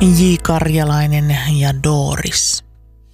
J. Karjalainen ja Doris.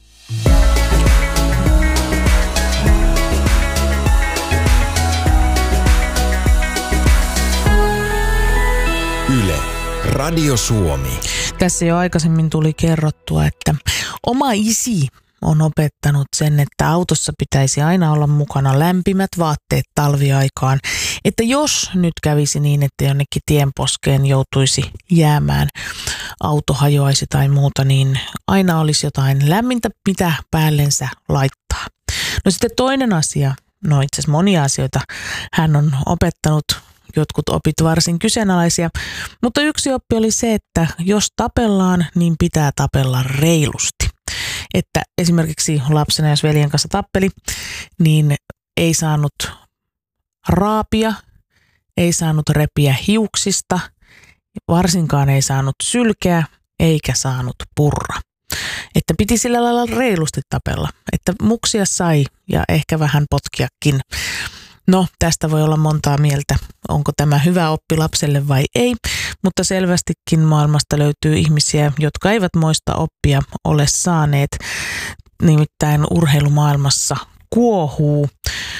Yle, Radio Suomi. Tässä jo aikaisemmin tuli kerrottua, että oma isi on opettanut sen, että autossa pitäisi aina olla mukana lämpimät vaatteet talviaikaan. Että jos nyt kävisi niin, että jonnekin tienposkeen joutuisi jäämään, auto hajoaisi tai muuta, niin aina olisi jotain lämmintä, mitä päällensä laittaa. No sitten toinen asia, no itse asiassa monia asioita hän on opettanut. Jotkut opit varsin kyseenalaisia, mutta yksi oppi oli se, että jos tapellaan, niin pitää tapella reilusti. Että esimerkiksi lapsena, jos veljen kanssa tappeli, niin ei saanut raapia, ei saanut repiä hiuksista, varsinkaan ei saanut sylkeä, eikä saanut purra. Että piti sillä lailla reilusti tapella, että muksia sai ja ehkä vähän potkiakin. No, tästä voi olla montaa mieltä, onko tämä hyvä oppi lapselle vai ei, mutta selvästikin maailmasta löytyy ihmisiä, jotka eivät moista oppia ole saaneet. Nimittäin urheilumaailmassa kuohuu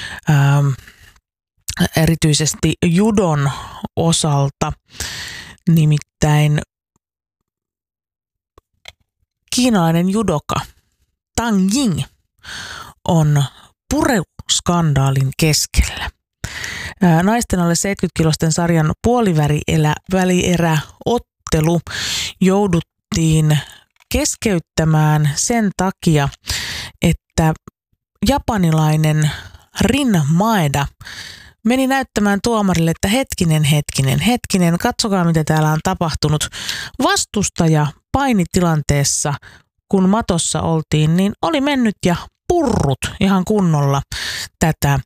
erityisesti judon osalta, nimittäin kiinalainen judoka Tang Ying on skandaalin keskellä. Naisten alle 70-kilosten sarjan puolivälieräottelu jouduttiin keskeyttämään sen takia, että japanilainen Rin Maeda meni näyttämään tuomarille, että hetkinen, katsokaa mitä täällä on tapahtunut. Vastustaja painitilanteessa, kun matossa oltiin, niin oli mennyt ja purrut ihan kunnolla tätä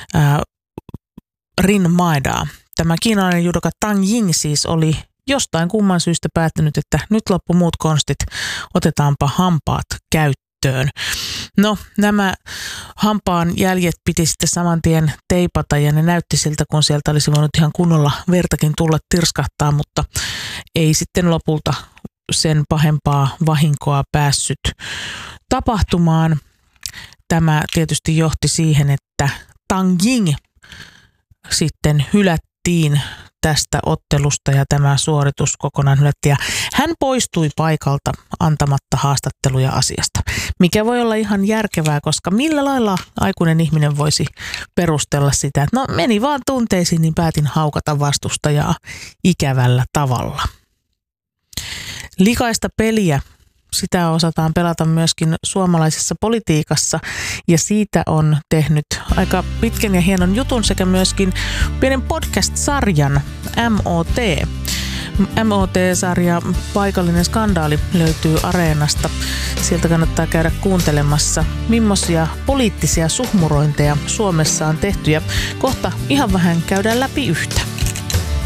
Rin Maedaa. Tämä kiinalainen judoka Tang Ying siis oli jostain kumman syystä päättänyt, että nyt loppu muut konstit, otetaanpa hampaat käyttöön. No, nämä hampaan jäljet piti sitten saman tien teipata ja ne näytti siltä, kun sieltä olisi voinut ihan kunnolla vertakin tulla tirskahtaa, mutta ei sitten lopulta sen pahempaa vahinkoa päässyt tapahtumaan. Tämä tietysti johti siihen, että Tang Ying sitten hylättiin tästä ottelusta ja tämä suoritus kokonaan hylättiin. Ja hän poistui paikalta antamatta haastatteluja asiasta, mikä voi olla ihan järkevää, koska millä lailla aikuinen ihminen voisi perustella sitä, että no meni vaan tunteisiin, niin päätin haukata vastustajaa ikävällä tavalla. Likaista peliä. Sitä osataan pelata myöskin suomalaisessa politiikassa ja siitä on tehnyt aika pitkän ja hienon jutun sekä myöskin pienen podcast-sarjan MOT. MOT-sarja Paikallinen skandaali löytyy Areenasta. Sieltä kannattaa käydä kuuntelemassa, millaisia poliittisia suhmurointeja Suomessa on tehty ja kohta ihan vähän käydään läpi yhtä.